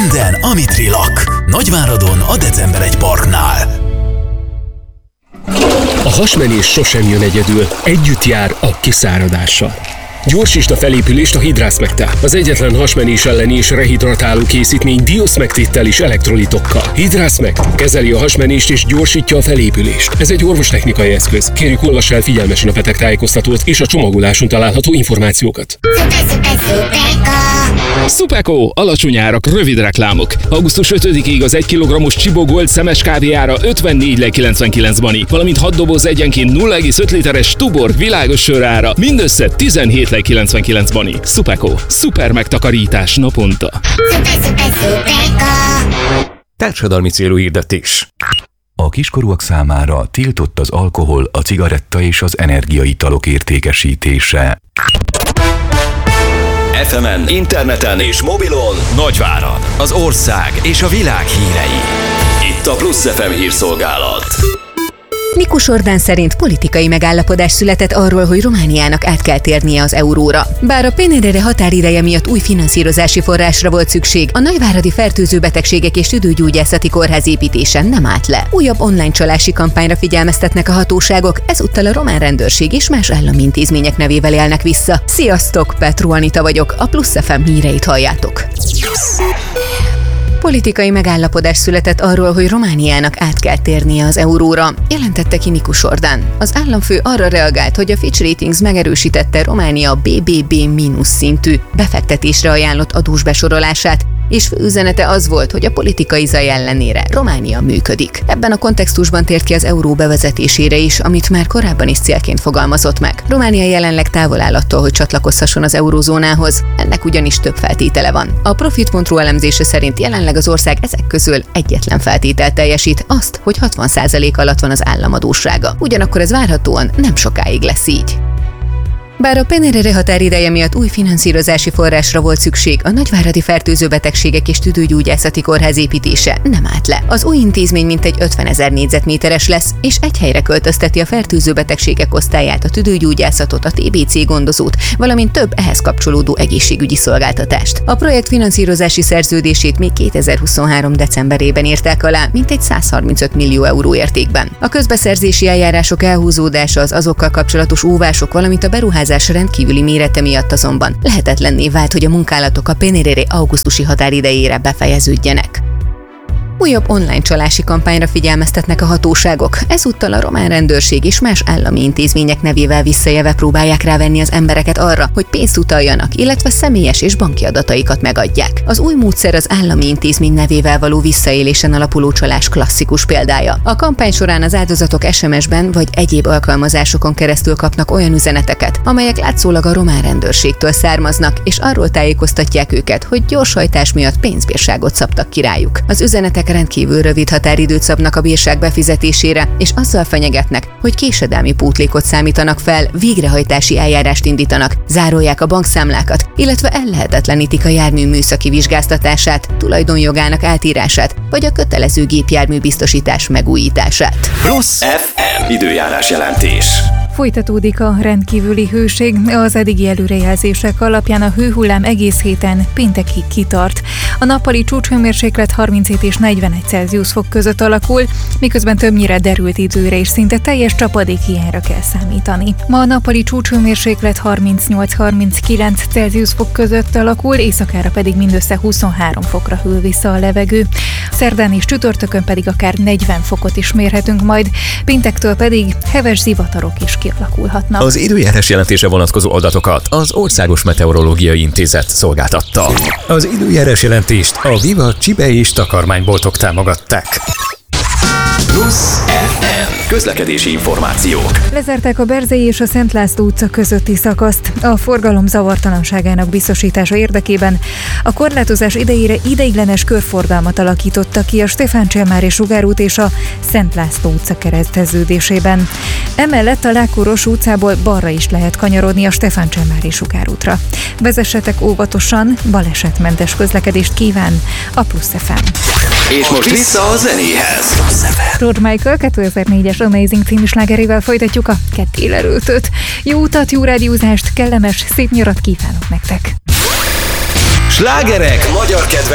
Minden, amit rilak. Nagyváradon a December 1 Parknál. A hasmenés sosem jön egyedül, együtt jár a kiszáradással. Gyorsítsd a felépülést a Hydra-Smectel, az egyetlen hasmenés elleni és rehidratáló készítmény dioszmektéttel és elektrolitokkal. Hydra-Smect kezeli a hasmenést és gyorsítja a felépülést. Ez egy orvostechnikai eszköz. Kérjük, olvass el figyelmesen a betegtájékoztatót és a csomagoláson található információkat. Supeko, alacsony árak, rövid reklámok. Augusztus 5-ig az 1 kg-os Csibo Gold szemes kávéjára 54,99 bani, valamint 6 doboz egyenként 0,5 literes Tuborg világos sörára mindössze 17,99 bani. Supeko, szuper megtakarítás naponta. Társadalmi célú hirdetés. A kiskorúak számára tiltott az alkohol, a cigaretta és az energiaitalok értékesítése. FM-en, interneten és mobilon Nagyvárad, az ország és a világ hírei. Itt a Plusz FM hírszolgálat. Mikus Orbán szerint politikai megállapodás született arról, hogy Romániának át kell térnie az euróra. Bár a PNRR határideje miatt új finanszírozási forrásra volt szükség, a nagyváradi fertőzőbetegségek és tüdőgyógyászati kórház építése nem állt le. Újabb online csalási kampányra figyelmeztetnek a hatóságok, ezúttal a román rendőrség és más állami intézmények nevével élnek vissza. Sziasztok, Petru Anita vagyok, a Plusz FM híreit halljátok. Politikai megállapodás született arról, hogy Romániának át kell térnie az euróra, jelentette ki Mikus Orbán. Az államfő arra reagált, hogy a Fitch Ratings megerősítette Románia BBB- szintű befektetésre ajánlott adós besorolását, és fő üzenete az volt, hogy a politikai zaj ellenére Románia működik. Ebben a kontextusban tért ki az euró bevezetésére is, amit már korábban is célként fogalmazott meg. Románia jelenleg távol áll attól, hogy csatlakozhasson az eurózónához, ennek ugyanis több feltétele van. A Profit.ru elemzése szerint jelenleg az ország ezek közül egyetlen feltételt teljesít, azt, hogy 60% alatt van az államadóssága. Ugyanakkor ez várhatóan nem sokáig lesz így. Bár a PNRR határideje miatt új finanszírozási forrásra volt szükség, a nagyváradi fertőzőbetegségek és tüdőgyógyászati kórház építése nem állt le. Az új intézmény mintegy 50 000 négyzetméteres lesz, és egy helyre költözteti a fertőzőbetegségek osztályát, a tüdőgyógyászatot, a TBC gondozót, valamint több ehhez kapcsolódó egészségügyi szolgáltatást. A projekt finanszírozási szerződését még 2023. decemberében írták alá, mintegy 135 millió euró értékben. A közbeszerzési eljárások elhúzódása, az azokkal kapcsolatos óvások, valamint a beruházás rendkívüli mérete miatt azonban lehetetlenné vált, hogy a munkálatok a PNRR augusztusi határidejére befejeződjenek. Újabb online csalási kampányra figyelmeztetnek a hatóságok. Ezúttal a román rendőrség és más állami intézmények nevével visszajelve próbálják rávenni az embereket arra, hogy pénzt utaljanak, illetve személyes és banki adataikat megadják. Az új módszer az állami intézmény nevével való visszaélésen alapuló csalás klasszikus példája. A kampány során az áldozatok SMS-ben vagy egyéb alkalmazásokon keresztül kapnak olyan üzeneteket, amelyek látszólag a román rendőrségtől származnak, és arról tájékoztatják őket, hogy gyorshajtás miatt pénzbírságot szabtak ki rájuk. Az üzenetek rendkívül rövid határidőt szabnak a bírság befizetésére, és azzal fenyegetnek, hogy késedelmi pótlékot számítanak fel, végrehajtási eljárást indítanak, zárolják a bankszámlákat, illetve ellehetetlenítik a jármű műszaki vizsgáztatását, tulajdonjogának átírását, vagy a kötelező gépjármű biztosítás megújítását. Plusz FM időjárás jelentés. Folytatódik a rendkívüli hőség, az eddigi előrejelzések alapján a hőhullám egész héten péntekig kitart. A nappali csúcshőmérséklet 37 és 41 Celsius fok között alakul, miközben többnyire derült időre és szinte teljes csapadékhiányra kell számítani. Ma a nappali csúcshőmérséklet 38-39 Celsius fok között alakul, éjszakára pedig mindössze 23 fokra hűl vissza a levegő. Szerdán és csütörtökön pedig akár 40 fokot is mérhetünk majd, péntektől pedig heves zivatarok is kialakulhatnak. Az időjárás jelentése vonatkozó adatokat az Országos Meteorológiai Intézet szolgáltatta. Az időjárás jelentést a Viva Csibe és takarmányboltok támogatták. Plusz FM közlekedési információk. Lezárták a Berzei és a Szent László utca közötti szakaszt. A forgalom zavartalanságának biztosítása érdekében a korlátozás idejére ideiglenes körforgalmat alakítottak ki a Stefán Cselmári Sugárút és a Szent László utca kereszteződésében. Emellett a Lákóros utcából balra is lehet kanyarodni a Stefán Cselmári Sugárútra. Vezessetek óvatosan, balesetmentes közlekedést kíván a Plusz FM. És most vissza a zenéhez. George Michael 2004-es Amazing című slágerével folytatjuk a ketté lelőtőt. Jó utat, jó rádiózást, kellemes, szép nyarat kívánok nektek! Slágerek magyar kedvenc